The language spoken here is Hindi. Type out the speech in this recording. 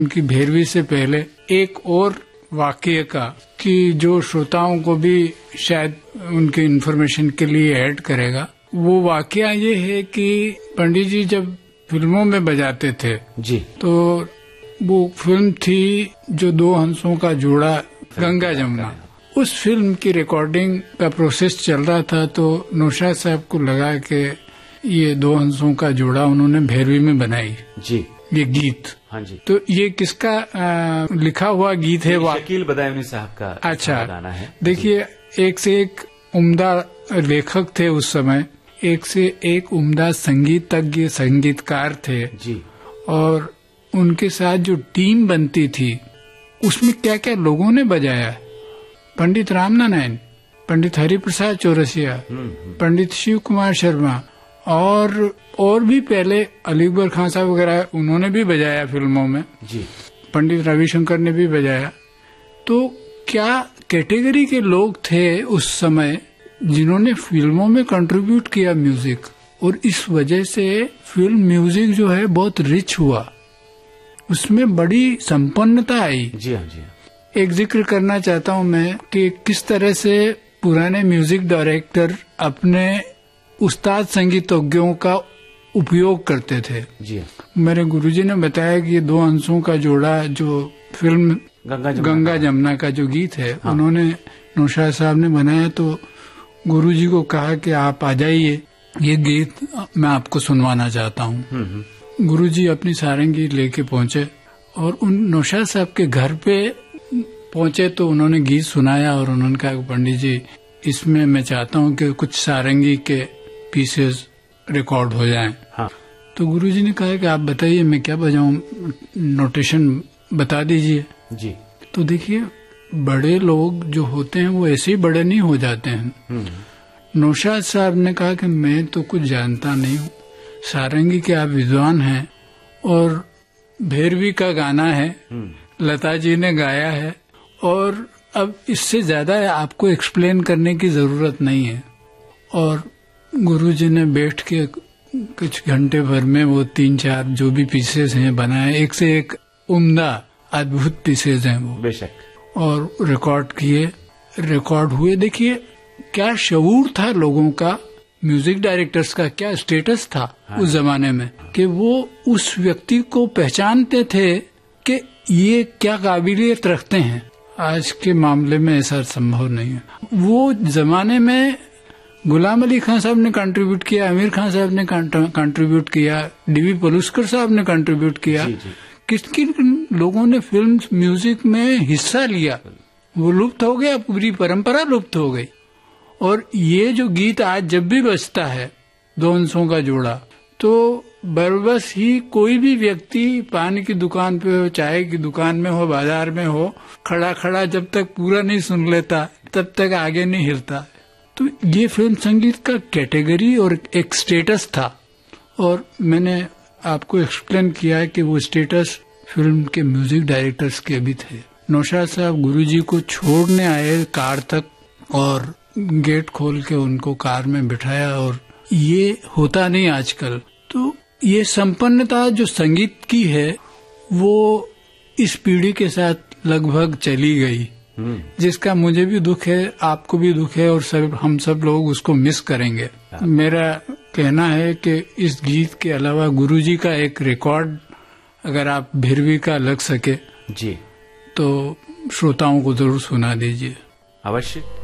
उनकी भैरवी से पहले एक और वाकये का कि जो श्रोताओं को भी शायद उनके इन्फॉर्मेशन के लिए ऐड करेगा। वो वाकया ये है कि पंडित जी जब फिल्मों में बजाते थे जी, तो वो फिल्म थी जो दो हंसों का जोड़ा गंगा जमुना। उस फिल्म की रिकॉर्डिंग का प्रोसेस चल रहा था, तो नौशाद साहब को लगा कि ये दो हंसों का जोड़ा उन्होंने भैरवी में बनाई जी, ये गीत। हाँ जी। तो ये किसका लिखा हुआ गीत है? शकील बदायूनी साहब का अच्छा गाना है। देखिए, एक से एक उम्दा लेखक थे उस समय, एक से एक उम्दा संगीतज्ञ संगीतकार थे जी, और उनके साथ जो टीम बनती थी उसमें क्या क्या लोगों ने बजाया। पंडित रामनारायण, पंडित हरिप्रसाद चौरसिया, पंडित शिव कुमार शर्मा और भी पहले अली अकबर खान साहब वगैरह उन्होंने भी बजाया फिल्मों में जी। पंडित रविशंकर ने भी बजाया। तो क्या कैटेगरी के लोग थे उस समय जिन्होंने फिल्मों में कंट्रीब्यूट किया म्यूजिक, और इस वजह से फिल्म म्यूजिक जो है बहुत रिच हुआ, उसमें बड़ी संपन्नता आई जी। हाँ जी। एक जिक्र करना चाहता हूँ मैं कि किस तरह से पुराने म्यूजिक डायरेक्टर अपने उस्ताद संगीतज्ञों का उपयोग करते थे जी। मेरे गुरुजी ने बताया कि ये दो हंसों का जोड़ा जो फिल्म गंगा जमुना का जो गीत है, हाँ, उन्होंने नौशाद साहब ने बनाया। तो गुरुजी को कहा कि आप आ जाइए, ये गीत मैं आपको सुनवाना चाहता हूँ। गुरुजी अपनी सारंगी लेके पहुंचे और उन नौशाद साहब के घर पे पहुंचे, तो उन्होंने गीत सुनाया और उन्होंने कहा पंडित जी, इसमें मैं चाहता हूँ कि कुछ सारंगी के पीसेस रिकॉर्ड हो जाएं। हाँ। तो गुरुजी ने कहा कि आप बताइए मैं क्या बजाऊं, नोटेशन बता दीजिए जी। तो देखिए, बड़े लोग जो होते हैं वो ऐसे ही बड़े नहीं हो जाते हैं। नौशाद साहब ने कहा कि मैं तो कुछ जानता नहीं हूँ, सारंगी के आप विद्वान हैं और भैरवी का गाना है, लता जी ने गाया है, और अब इससे ज्यादा आपको एक्सप्लेन करने की जरूरत नहीं है। और गुरुजी ने बैठ के कुछ घंटे भर में वो 3-4 जो भी पीसेस हैं बनाए, एक से एक उम्दा अद्भुत पीसेस हैं वो, बेशक, और रिकॉर्ड किए, रिकॉर्ड हुए। देखिए क्या शऊर था लोगों का, म्यूजिक डायरेक्टर्स का क्या स्टेटस था उस जमाने में, कि वो उस व्यक्ति को पहचानते थे कि ये क्या काबिलियत रखते हैं। आज के मामले में ऐसा संभव नहीं है। वो जमाने में गुलाम अली खान साहब ने कंट्रीब्यूट किया, आमिर खान साहब ने कंट्रीब्यूट किया, डीवी पलुस्कर साहब ने कंट्रीब्यूट किया, किस किन लोगों ने फिल्म म्यूजिक में हिस्सा लिया। वो लुप्त हो गया, पूरी परंपरा लुप्त हो गई। और ये जो गीत आज जब भी बजता है, दो हंसों का जोड़ा, तो बरबस ही कोई भी व्यक्ति पान की दुकान पे हो, चाय की दुकान में हो, बाजार में हो, खड़ा खड़ा जब तक पूरा नहीं सुन लेता तब तक आगे नहीं हिलता। तो ये फिल्म संगीत का कैटेगरी और एक स्टेटस था, और मैंने आपको एक्सप्लेन किया है कि वो स्टेटस फिल्म के म्यूजिक डायरेक्टर्स के भी थे। नौशाद साहब गुरुजी को छोड़ने आए कार तक, और गेट खोल के उनको कार में बिठाया, और ये होता नहीं आजकल। तो ये संपन्नता जो संगीत की है वो इस पीढ़ी के साथ लगभग चली गई, जिसका मुझे भी दुख है, आपको भी दुख है, और हम सब लोग उसको मिस करेंगे। मेरा कहना है कि इस गीत के अलावा गुरुजी का एक रिकॉर्ड अगर आप भैरवी का लग सके जी, तो श्रोताओं को जरूर सुना दीजिए। अवश्य।